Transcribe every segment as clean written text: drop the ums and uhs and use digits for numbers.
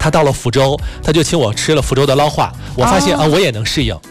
他到了福州，他就请我吃了福州的捞化，我发现我也能适应。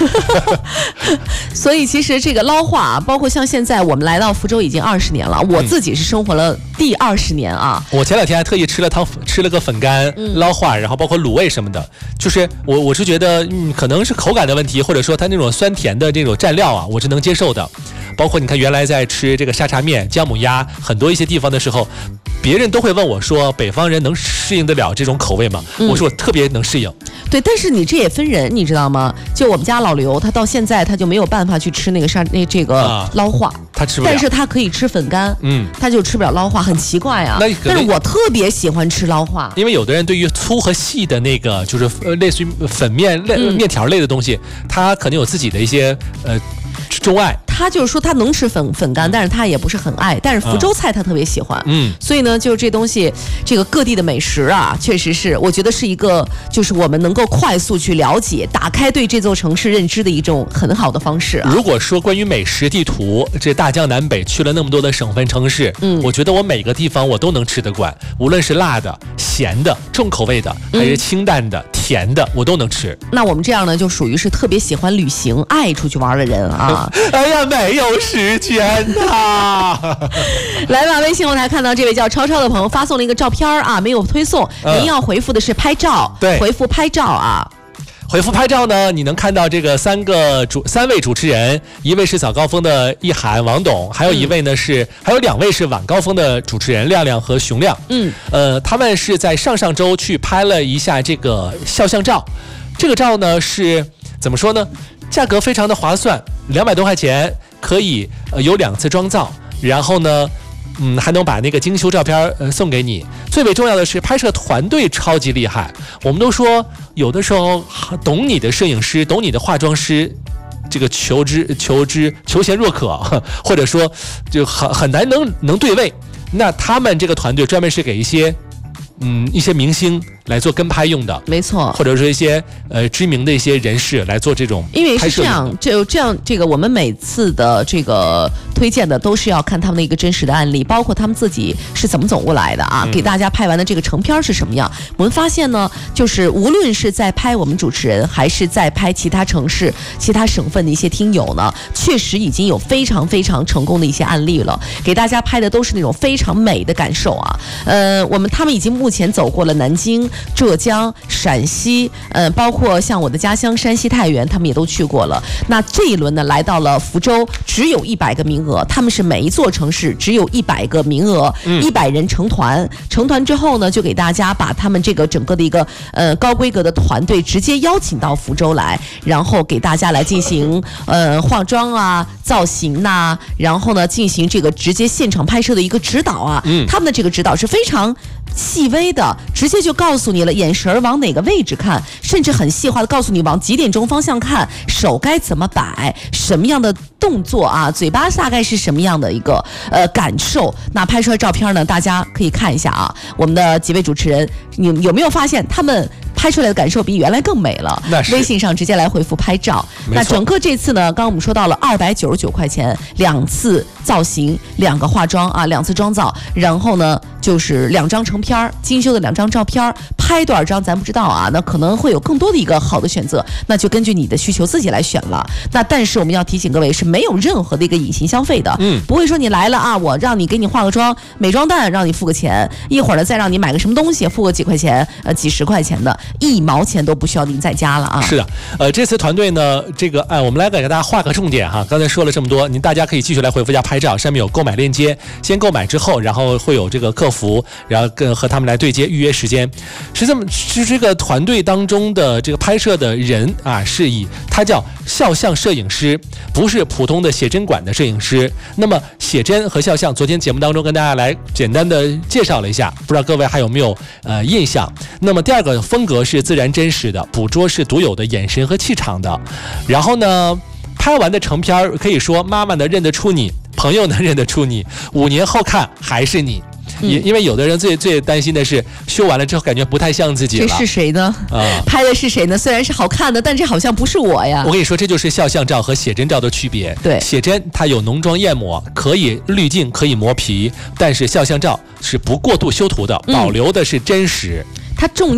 所以其实这个捞化，包括像现在我们来到福州已经20年了，我自己是生活了第20年啊。 我前2天还特意吃了个粉干、捞化，然后包括卤味什么的，就是我是觉得可能是口感的问题，或者说它那种酸甜的这种蘸料啊，我是能接受的。包括你看原来在吃这个沙茶面、姜母鸭，很多一些地方的时候，别人都会问我说，北方人能适应得了这种口味吗？我说我特别能适应。 对，但是你这也分人，你知道吗？就我们家老刘，他到现在他就没有办法去吃那个这个捞化， 他吃不了， 但是他可以吃粉干，他就吃不了捞化，很奇怪啊。但是我特别喜欢吃捞化， 因为有的人对于粗和细的那个就是类似于粉面面条类的东西，他可能有自己的一些钟爱。 他就是说他能吃粉干，但是他也不是很爱。但是福州菜他特别喜欢，所以呢，就是这东西，这个各地的美食啊，确实是我觉得是一个，就是我们能够快速去了解、打开对这座城市认知的一种很好的方式啊。 如果说关于美食地图，这大江南北去了那么多的省份城市，我觉得我每个地方我都能吃得惯，无论是辣的、咸的、重口味的，还是清淡的、甜的，我都能吃。 那我们这样呢，就属于是特别喜欢旅行、爱出去玩的人啊。 哎呀，没有时间呐！ 来吧，微信后台看到这位叫超超的朋友发送了一个照片啊，没有推送，您要回复的是拍照， 对， 回复拍照啊。 回复拍照呢，你能看到这个三位主持人，一位是早高峰的易涵、王董，还有一位呢还有2位是晚高峰的主持人亮亮和熊亮。他们是在上周去拍了一下这个肖像照，这个照呢是怎么说呢？价格非常的划算，200多块钱可以有2次妆造，然后呢还能把那个精修照片送给你。最为重要的是拍摄团队超级厉害。我们都说有的时候懂你的摄影师，懂你的化妆师，这个求贤若渴，或者说就很难能对位。那他们这个团队专门是给一些明星来做跟拍用的， 没错， 或者说一些知名的一些人士来做这种拍摄。 因为是这样，这个我们每次的这个推荐的都是要看他们的一个真实的案例，包括他们自己是怎么走过来的啊，给大家拍完的这个成片是什么样。我们发现呢，就是无论是在拍我们主持人，还是在拍其他城市、其他省份的一些听友呢，确实已经有非常非常成功的一些案例了，给大家拍的都是那种非常美的感受啊。他们已经目前走过了南京、浙江、陕西，包括像我的家乡山西太原，他们也都去过了。那这一轮呢，来到了福州，只有100个名额，他们是每一座城市只有100个名额，100人成团之后呢，就给大家把他们这个整个的一个高规格的团队直接邀请到福州来，然后给大家来进行化妆啊、造型呐，然后呢进行这个直接现场拍摄的一个指导啊。他们的这个指导是非常细微的，直接就告诉你了眼神往哪个位置看，甚至很细化的告诉你往几点钟方向看，手该怎么摆，什么样的动作啊，嘴巴大概是什么样的一个感受。那拍出来照片呢，大家可以看一下啊，我们的几位主持人，你有没有发现他们拍出来的感受比原来更美了？ 那是。 微信上直接来回复拍照。那整个这次呢，刚刚我们说到了299块钱，2次造型，2个化妆啊，2次妆造，然后呢就是2张成片，精修的2张照片，拍多少张咱不知道啊，那可能会有更多的一个好的选择，那就根据你的需求自己来选了。那但是我们要提醒各位，是没有任何的一个隐形消费的，不会说你来了啊，我让你给你化个妆，美妆蛋让你付个钱，一会儿呢再让你买个什么东西，付个几块钱，几十块钱的，1毛钱都不需要您再加了啊。 是的，这次团队呢，这个我们来给大家画个重点哈。刚才说了这么多，大家可以继续来回复一下拍照，上面有购买链接，先购买之后，然后会有这个客服，然后和他们来对接预约时间。是这个团队当中的这个拍摄的人啊，他叫肖像摄影师，不是普通的写真馆的摄影师。那么写真和肖像，昨天节目当中跟大家来简单的介绍了一下，不知道各位还有没有印象？那么第二个风格是自然真实的，捕捉是独有的眼神和气场的。然后呢，拍完的成片可以说妈妈能认得出你，朋友能认得出你，5年后看还是你。因为有的人最担心的是修完了之后感觉不太像自己了。 这是谁呢？拍的是谁呢？虽然是好看的，但这好像不是我呀。 我跟你说，这就是肖像照和写真照的区别。 对， 写真它有浓妆艳抹，可以滤镜，可以磨皮，但是肖像照是不过度修图的，保留的是真实。 它重